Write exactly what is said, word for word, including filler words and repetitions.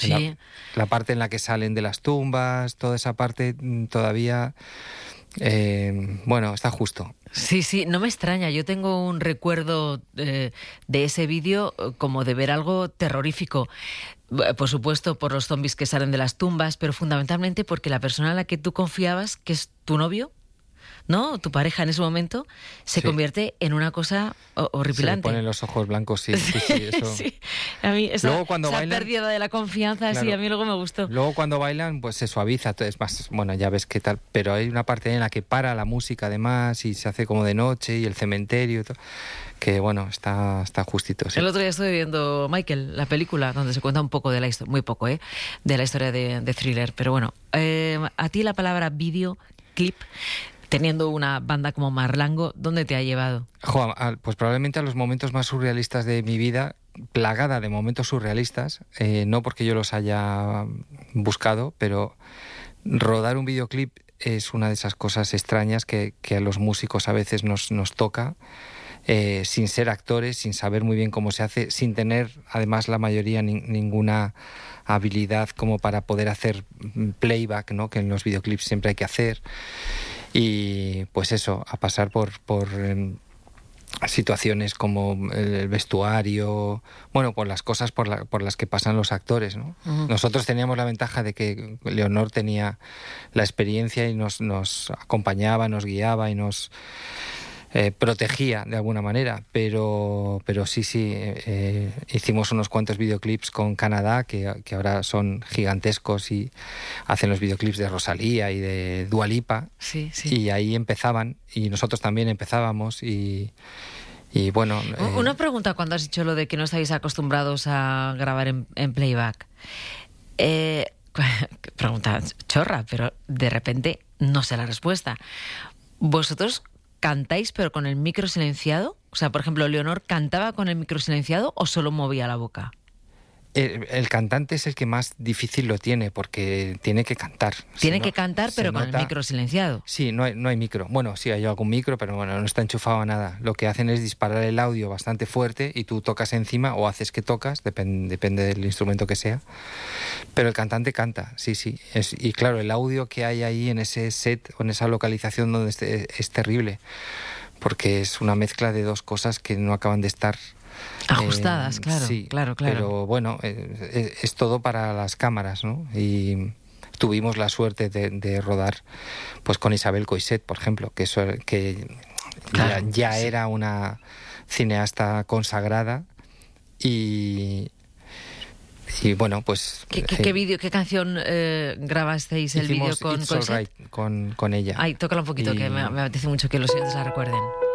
Sí. La, la parte en la que salen de las tumbas, toda esa parte todavía, eh, bueno, está justo. Sí, sí, no me extraña. Yo tengo un recuerdo eh, de ese vídeo como de ver algo terrorífico. Por supuesto, por los zombies que salen de las tumbas, pero fundamentalmente porque la persona en la que tú confiabas, que es tu novio, ¿no? Tu pareja en ese momento, se Sí. convierte en una cosa horripilante. Se le ponen los ojos blancos, sí, sí, sí, eso. Sí. A mí esa, Luego, cuando esa bailan, pérdida de la confianza, claro, sí, a mí luego me gustó. Luego cuando bailan, pues se suaviza, es más, bueno, ya ves qué tal, pero hay una parte en la que para la música además y se hace como de noche y el cementerio y todo, que bueno, está, está justito. Sí. El otro día estuve viendo Michael, la película, donde se cuenta un poco de la historia, muy poco, ¿eh? De la historia de, de Thriller, pero bueno, eh, a ti la palabra vídeo, clip, teniendo una banda como Marlango, ¿dónde te ha llevado? Jo, pues probablemente a los momentos más surrealistas de mi vida, plagada de momentos surrealistas, eh, no porque yo los haya buscado, pero rodar un videoclip es una de esas cosas extrañas que, que a los músicos a veces nos, nos toca, eh, sin ser actores, sin saber muy bien cómo se hace, sin tener además la mayoría ni, ninguna habilidad como para poder hacer playback, ¿no? Que en los videoclips siempre hay que hacer. Y pues eso, a pasar por, por eh, situaciones como el vestuario, bueno, por las cosas por, la, por las que pasan los actores, ¿no? Uh-huh. Nosotros teníamos la ventaja de que Leonor tenía la experiencia y nos, nos acompañaba, nos guiaba y nos eh, protegía de alguna manera, pero, pero sí, sí, eh, hicimos unos cuantos videoclips con Canadá que, que ahora son gigantescos y hacen los videoclips de Rosalía y de Dua Lipa, sí, sí. Y ahí empezaban y nosotros también empezábamos y, y bueno... Eh... Una pregunta cuando has dicho lo de que no estáis acostumbrados a grabar en, en playback. Eh, pregunta chorra, pero de repente no sé la respuesta. ¿Vosotros cantáis pero con el micro silenciado? O sea, por ejemplo, ¿Leonor cantaba con el micro silenciado o solo movía la boca? El, el cantante es el que más difícil lo tiene porque tiene que cantar. Tiene no, que cantar pero con nota... el micro silenciado. Sí, no hay, no hay micro. Bueno, sí hay algún micro, pero bueno, no está enchufado a nada. Lo que hacen es disparar el audio bastante fuerte y tú tocas encima o haces que tocas, depende, depende del instrumento que sea. Pero el cantante canta, sí, sí. Es, y claro, el audio que hay ahí en ese set o en esa localización donde es, es terrible porque es una mezcla de dos cosas que no acaban de estar... ajustadas, eh, claro, sí, claro, claro. Pero bueno, eh, es todo para las cámaras, ¿no? Y tuvimos la suerte de, de rodar pues con Isabel Coixet, por ejemplo, que, eso, que claro, ya, ya sí. era una cineasta consagrada y... Y bueno, pues... ¿Qué, qué, eh, qué vídeo, qué canción eh, grabasteis el vídeo con It's All Right, con, con ella. Ay, tócala un poquito, y... que me, me apetece mucho que los oyentes la recuerden.